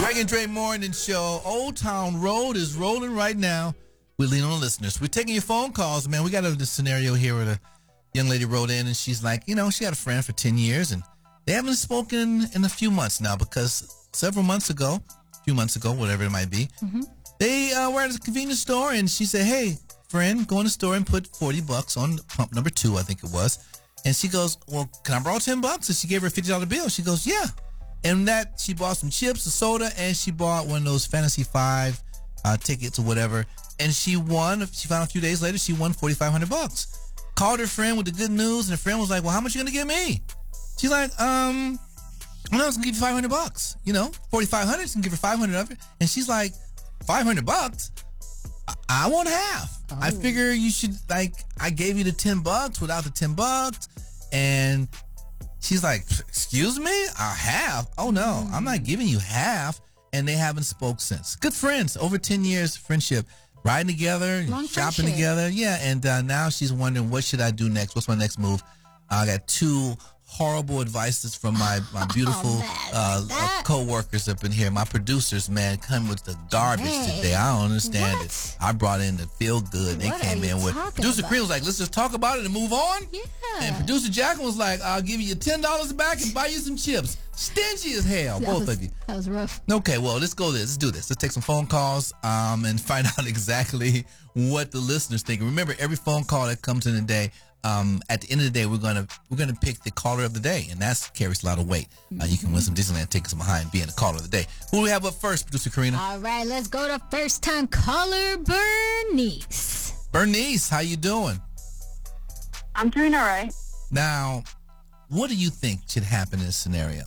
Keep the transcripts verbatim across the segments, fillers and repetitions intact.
Greg and Dre Morning Show. Old Town Road is rolling right now. We lean on the listeners. We're taking your phone calls, man. We got a this scenario here where the young lady wrote in, and she's like, you know, she had a friend for ten years, and they haven't spoken in a few months now because several months ago, a few months ago, whatever it might be, mm-hmm. they uh, were at a convenience store, and she said, hey, friend, go in the store and put forty bucks on pump number two, I think it was. And she goes, well, can I borrow ten bucks? And she gave her a fifty dollar bill. She goes, yeah. And that, she bought some chips, a soda, and she bought one of those Fantasy Five uh, tickets or whatever. And she won. She found a few days later, she won forty-five hundred bucks. Called her friend with the good news, and her friend was like, well, how much you going to give me? She's like, um, I know I was going to give you five hundred bucks. You know, forty-five hundred, she can give her five hundred of it. And she's like, five hundred bucks? I, I want half. Oh. I figure you should, like, I gave you the ten bucks without the ten bucks. And she's like, excuse me? A half? Oh, no, mm. I'm not giving you half. And they haven't spoke since. Good friends, over ten years friendship, riding together, Long shopping friendship. together. Yeah, and uh, now she's wondering, what should I do next? What's my next move? Uh, I got two horrible advices from my, my beautiful oh, uh, uh, co-workers up in here. My producers, man, come with the garbage hey, today. I don't understand what? it. I brought in the feel good. They What came are you in with... talking Producer about? Cream was like, let's just talk about it and move on. Yeah. And producer Jacqueline was like, I'll give you your ten dollars back and buy you some chips. Stingy as hell, That both was- of you. That was rough. Okay, well, let's go this. Let's do this. Let's take some phone calls um, and find out exactly what the listeners think. Remember, every phone call that comes in a day, um, at the end of the day, we're gonna we're gonna pick the caller of the day, and that carries a lot of weight. Uh, you can win some Disneyland tickets behind being the caller of the day. Who do we have up first, producer Karina? All right, let's go to first time caller Bernice. Bernice, how you doing? I'm doing all right. Now, what do you think should happen in this scenario?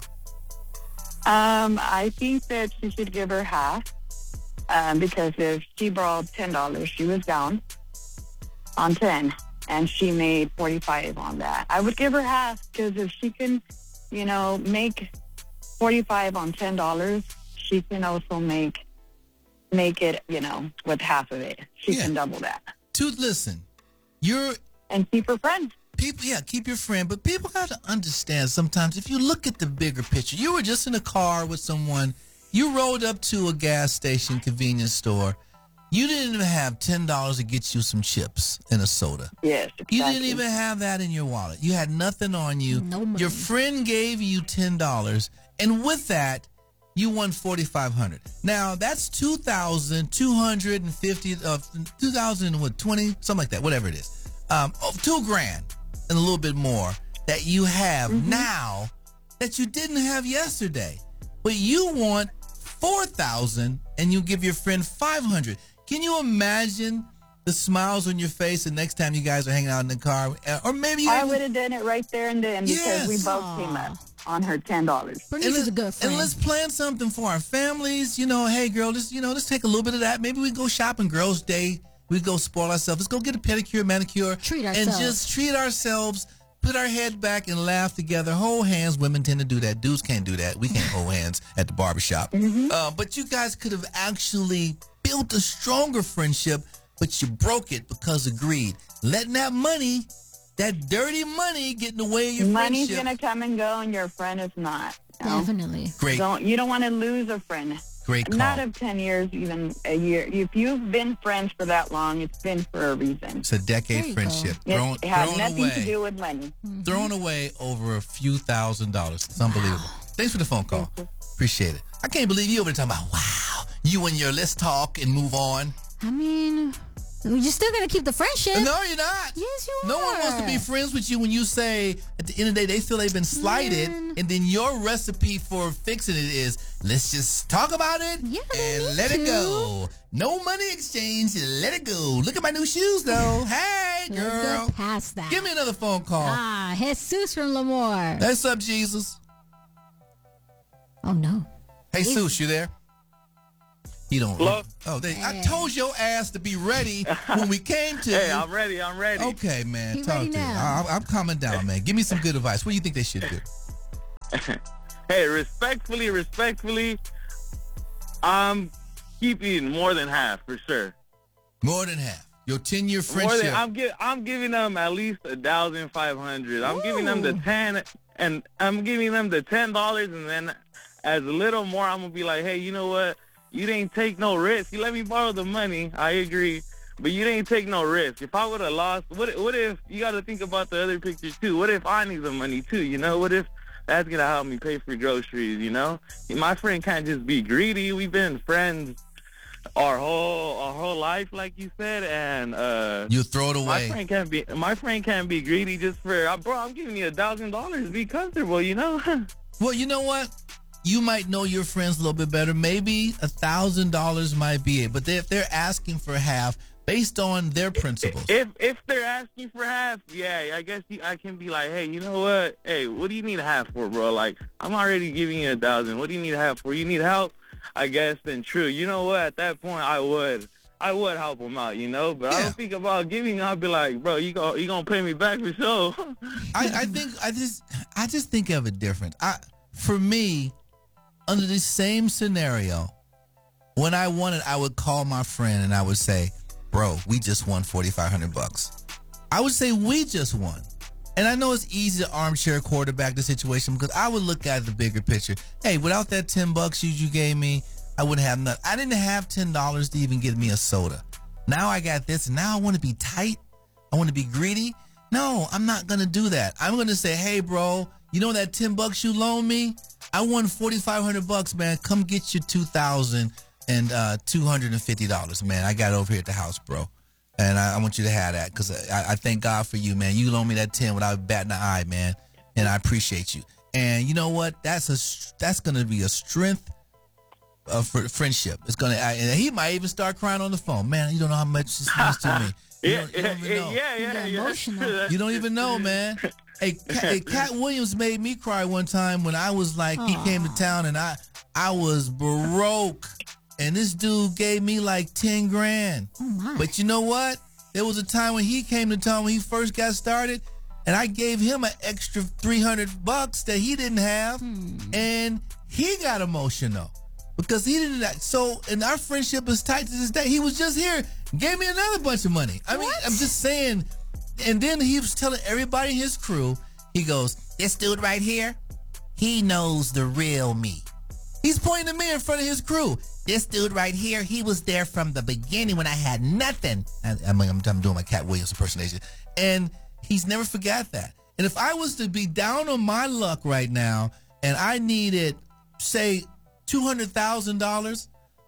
Um, I think that she should give her half um, because if she borrowed ten dollars, she was down on ten, and she made forty-five on that. I would give her half because if she can, you know, make forty-five on ten dollars, she can also make make it, you know, with half of it. She Yeah. can double that To listen, you're and keep her friend. people, yeah, keep your friend, but people got to understand sometimes if you look at the bigger picture, you were just in a car with someone, you rolled up to a gas station, convenience store, you didn't even have ten dollars to get you some chips and a soda. Yes, exactly. You didn't even have that in your wallet. You had nothing on you. No money. Your friend gave you ten dollars, and with that, you won forty-five hundred dollars. Now, that's two thousand two hundred fifty dollars, uh, two thousand twenty, something like that, whatever it is. Um, oh, two grand and a little bit more that you have Mm-hmm. now that you didn't have yesterday. But you want four thousand and you give your friend five hundred. Can you imagine the smiles on your face the next time you guys are hanging out in the car? Uh, Or maybe you I have- would have done it right there and then because we Yes. both Aw. came up on her ten dollars. Bernice and is a let- good friend. And let's plan something for our families. You know, hey, girl, just, you know, let's take a little bit of that. Maybe we go shopping girls' day. We go spoil ourselves. Let's go get a pedicure, manicure. Treat And ourselves. just treat ourselves. Put our head back and laugh together. Hold hands. Women tend to do that. Dudes can't do that. We can't hold hands at the barbershop. Uh, but you guys could have actually built a stronger friendship, but you broke it because of greed. Letting that money, that dirty money, get in the way of your Money's friendship. gonna come and go, and your friend is not. You know? Definitely. Great, Don't you don't want to lose a friend. great call. Not of ten years, even a year. If you've been friends for that long, it's been for a reason. It's a There decade you friendship. It, Thrown, it had thrown nothing away. to do with money. Thrown away over a few thousand dollars. It's unbelievable. Thanks for the phone call. Appreciate it. I can't believe you over there talking about, wow, you and your let's talk and move on. I mean, you're still going to keep the friendship. No, you're not. Yes, you No one wants to are. be friends with you when you say, at the end of the day, they feel they've been slighted. Man. And then your recipe for fixing it is, let's just talk about it Yeah, they and need let it to. go. No money exchange, let it go. Look at my new shoes, though. Hey, Let's girl. go past that. Give me another phone call. Ah, Jesus from Lemoore. What's up, Jesus? Oh, no. Hey, Seuss, you there? He don't. Hello? Oh, they, I Hey. told your ass to be ready when we came to Hey, you. I'm ready. I'm ready. Okay, man. He talk ready to me. now. I, I'm calming down, man. Give me some good advice. What do you think they should do? Hey, respectfully, respectfully, I'm keeping more than half for sure. More than half. Your ten-year More friendship. than I'm gi- I'm giving them at least a thousand five hundred. I'm giving them the Ooh. ten, and I'm giving them the ten dollars, and then as a little more, I'm gonna be like, hey, you know what? You didn't take no risk. You let me borrow the money. I agree. But you didn't take no risk. If I would have lost, what what if, you got to think about the other picture too. What if I need the money too, you know? What if that's going to help me pay for groceries, you know? My friend can't just be greedy. We've been friends our whole our whole life, like you said, and uh, you throw it my away. friend can't be my friend can't be greedy just for, uh, bro, I'm giving you a thousand dollars. Be comfortable, you know? Well, you know what? You might know your friends a little bit better. Maybe a thousand dollars might be it. But they, if they're asking for half based on their principles, If if they're asking for half, yeah, I guess you, I can be like, hey, you know what? Hey, what do you need half for, bro? Like, I'm already giving you a thousand. What do you need half for? You need help? I guess then true. You know what? At that point, I would. I would help them out, you know? But Yeah. I don't think about giving. I'll be like, bro, you go, you gonna pay me back for sure. I, I think I just I just think of it different. I for me, under the same scenario, when I won it, I would call my friend and I would say, bro, we just won forty-five hundred bucks. I would say we just won. And I know it's easy to armchair quarterback the situation because I would look at the bigger picture. Hey, without that ten bucks you, you gave me, I wouldn't have nothing. I didn't have ten dollars to even get me a soda. Now I got this, and now I want to be tight. I want to be greedy. No, I'm not going to do that. I'm going to say, hey, bro, you know that ten bucks you loaned me? I won forty-five hundred bucks, man. Come get your two thousand two hundred fifty dollars, man. I got it over here at the house, bro. And I, I want you to have that because I, I thank God for you, man. You loaned me that ten without batting an eye, man. And I appreciate you. And you know what? That's a that's going to be a strength of fr- friendship. It's going to, and he might even start crying on the phone. Man, you don't know how much this means to me. You yeah, don't, you yeah, don't even yeah, know. yeah, You yeah, got yeah. emotional. You don't even know, man. Hey, Cat, hey, Cat Williams made me cry one time when I was like, he came to town and I, I was broke. And this dude gave me like ten grand. Oh, my. But you know what? There was a time when he came to town when he first got started, and I gave him an extra three hundred bucks that he didn't have, Hmm. and he got emotional because he didn't. So, and our friendship is tight to this day. He was just here, gave me another bunch of money. I mean, What? I'm just saying. And then he was telling everybody in his crew, he goes, "This dude right here, he knows the real me." He's pointing to me in front of his crew. This dude right here, he was there from the beginning when I had nothing. I, I mean, I'm, I'm doing my Cat Williams impersonation. And he's never forgot that. And if I was to be down on my luck right now and I needed, say, two hundred thousand dollars,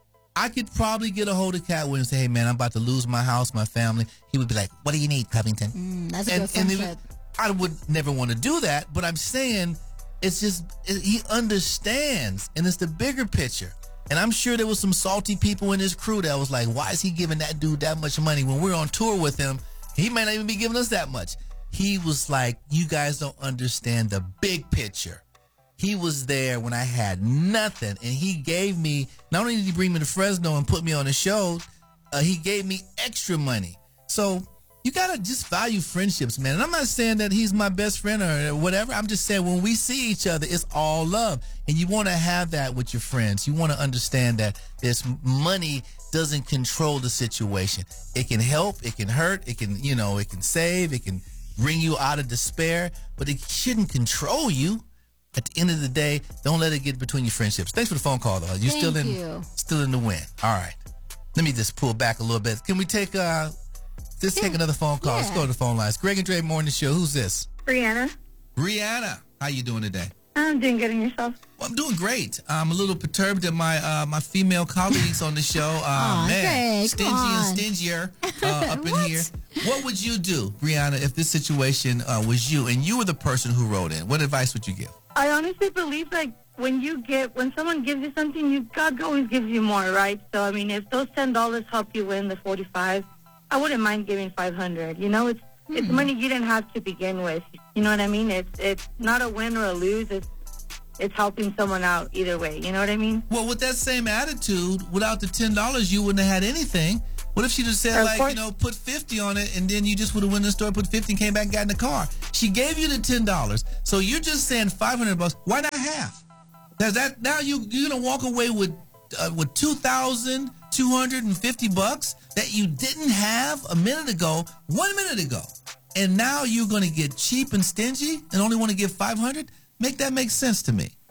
I could probably get a hold of Cat Williams and say, hey, man, I'm about to lose my house, my family. He would be like, what do you need, Covington? Mm, that's a and, good and it- friendship. I would never want to do that, but I'm saying it's just, it, he understands, and it's the bigger picture. And I'm sure there was some salty people in his crew that was like, why is he giving that dude that much money when we're on tour with him? He might not even be giving us that much. He was like, you guys don't understand the big picture. He was there when I had nothing, and he gave me, not only did he bring me to Fresno and put me on the show, uh, he gave me extra money. So you got to just value friendships, man. And I'm not saying that he's my best friend or whatever. I'm just saying when we see each other, it's all love. And you want to have that with your friends. You want to understand that this money doesn't control the situation. It can help, it can hurt, it can, you know, it can save, it can bring you out of despair, but it shouldn't control you. At the end of the day, don't let it get between your friendships. Thanks for the phone call, though. You're Thank still in, you. still in the win. All right. Let me just pull back a little bit. Can we take uh, just take Yeah. another phone call? Let's Yeah. go to the phone lines. Greg and Dre Morning Show. Who's this? Brianna, Rihanna. How you doing today? I'm doing good in yourself. Well, I'm doing great. I'm a little perturbed at my uh, my female colleagues on the show. Uh, Aw, man, Greg, stingy come and on. stingier uh, up in What? here. What would you do, Brianna, if this situation uh, was you and you were the person who wrote in? What advice would you give? I honestly believe like when you get when someone gives you something, you God always gives you more, right? So I mean, if those ten dollars help you win the forty-five, I wouldn't mind giving five hundred. You know, it's it's money you didn't have to begin with. You know what I mean? It's it's not a win or a lose. It's it's helping someone out either way. You know what I mean? Well, with that same attitude, without the ten dollars, you wouldn't have had anything. What if she just said, Of like, course. you know, put fifty on it, and then you just would have went in the store, put fifty, and came back and got in the car? She gave you the ten dollars, so you're just saying five hundred bucks. Why not half? Because that now you you're gonna walk away with uh, with two thousand two hundred and fifty bucks that you didn't have a minute ago, one minute ago, and now you're gonna get cheap and stingy and only want to give five hundred. Make that make sense to me?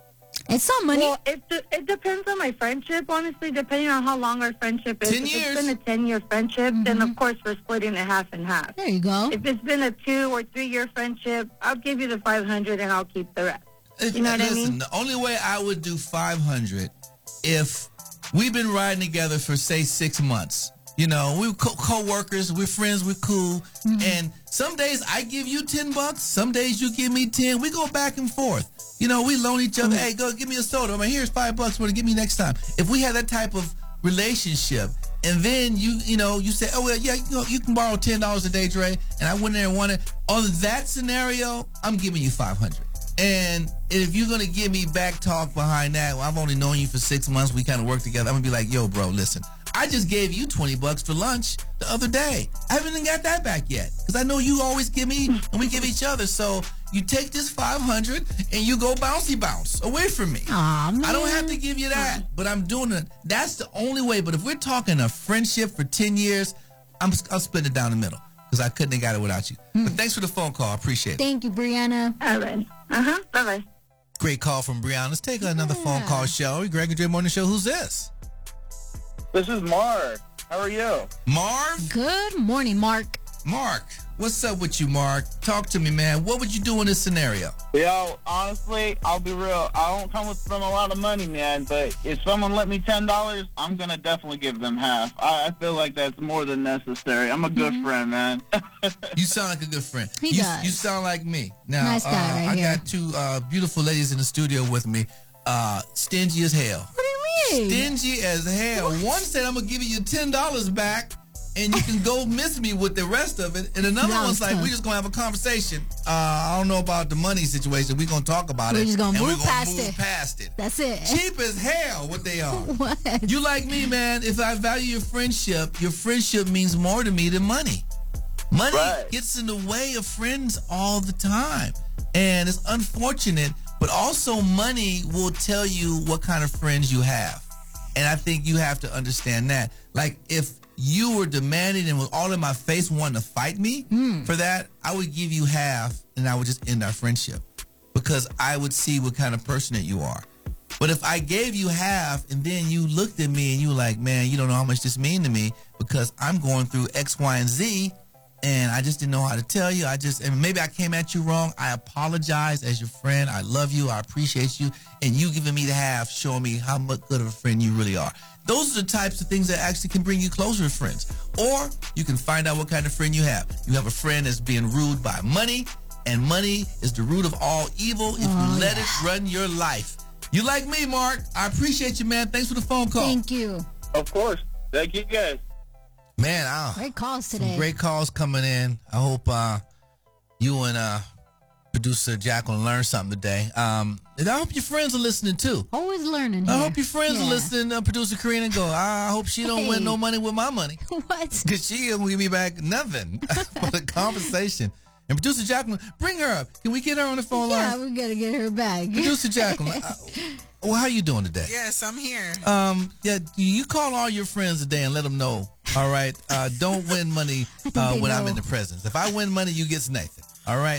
It's some money. Well, it de- it depends on my friendship, honestly, depending on how long our friendship is. Ten if years. it's been a ten-year friendship, then of course we're splitting it half and half. There you go. If it's been a two or three-year friendship, I'll give you the five hundred and I'll keep the rest. If- You know what I listen, mean? the only way I would do five hundred if we've been riding together for, say, six months. You know, we're co- co-workers, we're friends, we're cool. And some days I give you ten bucks, some days you give me ten. We go back and forth. You know, we loan each other, hey, go give me a soda. I mean, here's five bucks for to give me next time. If we had that type of relationship, and then you, you know, you say, oh, well, yeah, you know, you can borrow ten dollars a day, Dre, and I went there and won it. On that scenario, I'm giving you five hundred. And if you're going to give me back talk behind that, well, I've only known you for six months. We kind of work together. I'm going to be like, yo, bro, listen, I just gave you twenty bucks for lunch the other day. I haven't even got that back yet because I know you always give me and we give each other. So you take this five hundred and you go bouncy bounce away from me. Aw, man. I don't have to give you that, but I'm doing it. That's the only way. But if we're talking a friendship for ten years, I'm, I'll split it down the middle because I couldn't have got it without you. But thanks for the phone call. I appreciate it. Thank you, Brianna. All right. Uh-huh. Bye-bye. Great call from Brianna. Let's take another phone Yeah. call, Shelley. Greg and Dre Morning Show. Who's this? This is Mark. How are you? Marv? Good morning, Mark. Mark, what's up with you, Mark? Talk to me, man. What would you do in this scenario? Yo, honestly, I'll be real. I don't come with from a lot of money, man, but if someone let me ten dollars, I'm going to definitely give them half. I, I feel like that's more than necessary. I'm a good friend, man. You sound like a good friend. He you, does. You sound like me. Now, Nice guy uh, right I here. got two uh, beautiful ladies in the studio with me. Uh, stingy as hell. What do you mean? Stingy as hell. One said, I'm going to give you ten dollars back, and you can go miss me with the rest of it. And another That one's was like, tough. we're just going to have a conversation. Uh, I don't know about the money situation. We're going to talk about We're it. just gonna and move we're gonna past move it. past it. That's it. Cheap as hell what they are. What? You like me, man. If I value your friendship, your friendship means more to me than money. Money Right. gets in the way of friends all the time. And it's unfortunate, but also money will tell you what kind of friends you have. And I think you have to understand that. Like, if you were demanding and was all in my face wanting to fight me for that, I would give you half and I would just end our friendship because I would see what kind of person that you are. But if I gave you half and then you looked at me and you were like, man, you don't know how much this means to me because I'm going through X, Y, and Z, and I just didn't know how to tell you. I just, and maybe I came at you wrong. I apologize as your friend. I love you. I appreciate you. And you giving me the half, showing me how much good of a friend you really are. Those are the types of things that actually can bring you closer to friends. Or you can find out what kind of friend you have. You have a friend that's being ruled by money, and money is the root of all evil if Oh, you let yeah. it run your life. You like me, Mark. I appreciate you, man. Thanks for the phone call. Thank you. Of course. Thank you, guys. Man, I, Great calls some today. great calls coming in. I hope uh, you and uh, producer Jacqueline learned something today. Um, and I hope your friends are listening too. Always learning I here. hope your friends are Yeah. listening. Uh, producer Karina go. I hope she don't win Hey. no money with my money What? because she don't give me back nothing for the conversation. And producer Jacqueline, bring her up. Can we get her on the phone Yeah, line? we gotta get her back. Producer Jacqueline, uh, well, how you doing today? Yes, I'm here. Um, yeah, you call all your friends today and let them know. All right, uh, don't win money uh, they when I'm know. in the presence. If I win money, you get Nathan. All right.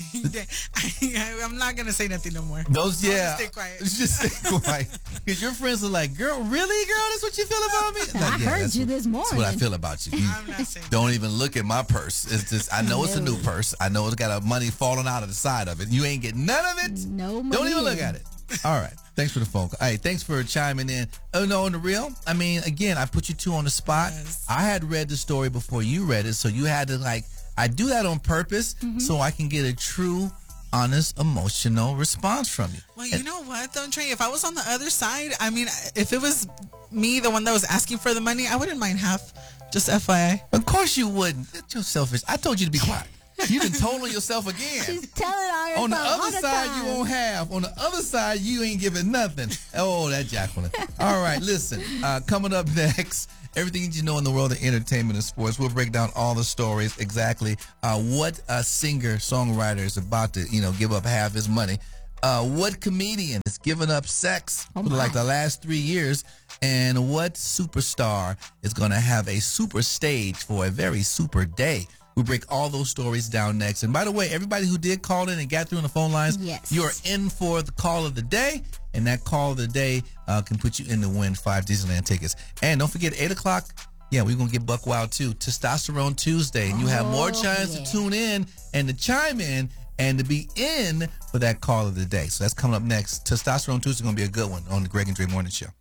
I'm not gonna say nothing no more. Those, I'll yeah. just stay quiet. Just stay quiet. Because your friends are like, girl, really, girl? That's what you feel about me? I Like, yeah, heard that's you what- this That's what I morning. feel about you. You I'm not saying. don't even look at my purse. It's just, I know it's a new purse. I know it's got a money falling out of the side of it. You ain't getting none of it. No money. Don't even look in. at it. All right. Thanks for the phone call. Hey, thanks for chiming in. Oh, no, on the real, I mean, again, I put you two on the spot. Yes. I had read the story before you read it, so you had to, like, I do that on purpose Mm-hmm. so I can get a true, honest, emotional response from you. Well, you know what, though, Trey? If I was on the other side, I mean, if it was me, the one that was asking for the money, I wouldn't mind half. Just F Y I. Of course you wouldn't. That's your selfish. I told you to be quiet. You done told on yourself again. She's telling on herself On the all other the side, time. you won't have. On the other side, you ain't giving nothing. Oh, that Jacqueline. All right, listen. Uh, coming up next, everything you know in the world of entertainment and sports. We'll break down all the stories, exactly uh, what a singer-songwriter is about to, you know, give up half his money. Uh, what comedian is giving up sex Oh for my. like the last three years, and what superstar is going to have a super stage for a very super day We'll break all those stories down next. And by the way, everybody who did call in and got through on the phone lines, Yes. you are in for the call of the day. And that call of the day uh, can put you in to win five Disneyland tickets. And don't forget, eight o'clock, yeah, we're going to get buck wild too. Testosterone Tuesday. And you have more Oh, chance yeah. to tune in and to chime in and to be in for that call of the day. So that's coming up next. Testosterone Tuesday is going to be a good one on the Greg and Dre Morning Show.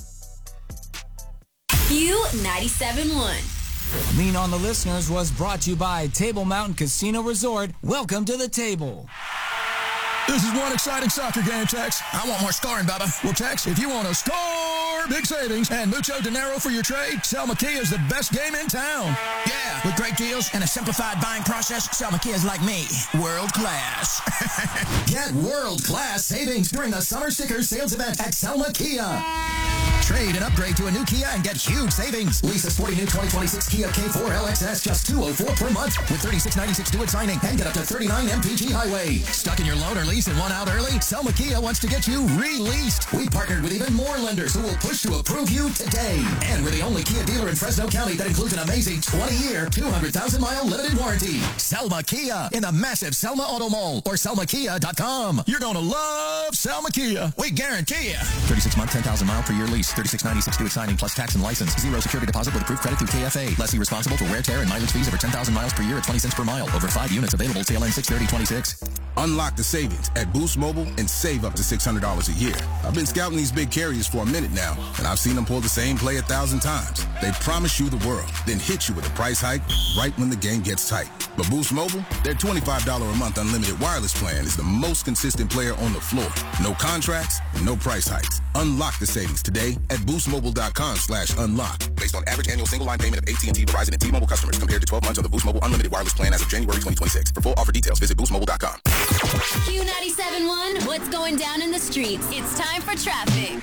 Q ninety-seven point one. Lean on the Listeners was brought to you by Table Mountain Casino Resort. Welcome to the table. This is one exciting soccer game, Tex. I want more scoring, Bubba. Well, Tex, if you want to score big savings and mucho dinero for your trade, Selma Kia is the best game in town. Yeah, with great deals and a simplified buying process, Selma Kia is like me, world class. Get world-class savings during the Summer Sticker Sales Event at Selma Kia. Trade and upgrade to a new Kia and get huge savings. Lease a sporty new twenty twenty-six Kia K four L X S just two hundred four dollars per month with thirty-six ninety-six due at signing and get up to thirty-nine M P G highway. Stuck in your loan or lease and want out early? Selma Kia wants to get you released. We partnered with even more lenders who will push to approve you today. And we're the only Kia dealer in Fresno County that includes an amazing twenty-year, two hundred thousand mile limited warranty. Selma Kia in the massive Selma Auto Mall or selma kia dot com. You're going to love Selma Kia. We guarantee you. thirty-six month, ten thousand mile per year lease. thirty-six ninety-six due at signing plus tax and license. Zero security deposit with approved credit through K F A. Lessee responsible for wear, tear, and mileage fees over ten thousand miles per year at twenty cents per mile. Over five units available. Tail end six thirty twenty-six. Unlock the savings at Boost Mobile and save up to six hundred dollars a year. I've been scouting these big carriers for a minute now, and I've seen them pull the same play a thousand times. They promise you the world, then hit you with a price hike right when the game gets tight. But Boost Mobile, their twenty-five dollars a month unlimited wireless plan is the most consistent player on the floor. No contracts, no price hikes. Unlock the savings today at boost mobile dot com slash unlock. Based on average annual single line payment of A T and T, Verizon, and T-Mobile customers compared to twelve months of the Boost Mobile unlimited wireless plan as of January twenty twenty-six. For full offer details, visit boost mobile dot com. Q ninety-seven point one, what's going down in the streets? It's time for traffic.